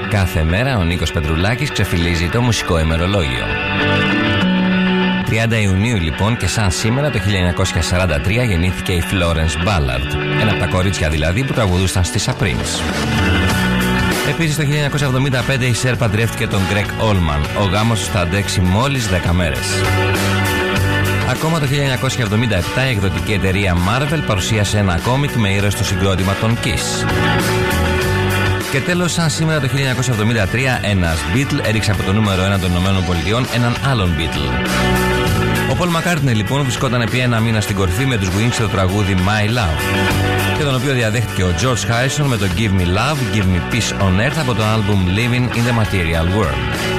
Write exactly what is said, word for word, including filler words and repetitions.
Κάθε μέρα ο Νίκος Πετρουλάκης ξεφυλίζει το μουσικό ημερολόγιο. τριάντα Ιουνίου λοιπόν, και σαν σήμερα το χίλια εννιακόσια σαράντα τρία γεννήθηκε η Florence Ballard, ένα από τα κορίτσια δηλαδή που τραγουδούσαν στη Supremes. Επίσης το χίλια εννιακόσια εβδομήντα πέντε η Σερ παντρεύτηκε τον Greg Allman. Ο γάμος θα αντέξει μόλις δέκα μέρες. Ακόμα το χίλια εννιακόσια εβδομήντα επτά η εκδοτική εταιρεία Marvel παρουσίασε ένα κόμικ με ήρωες στο συγκρότημα των Kiss. Και τέλος, σαν σήμερα το χίλια εννιακόσια εβδομήντα τρία, ένας Beatle έριξε από το νούμερο ένα των ΗΠΑ έναν άλλον Beatle. Ο Paul McCartney λοιπόν βρισκόταν επί ένα μήνα στην κορυφή με τους Wings στο τραγούδι My Love, και τον οποίο διαδέχτηκε ο George Harrison με το Give Me Love, Give Me Peace on Earth από το album Living in the Material World.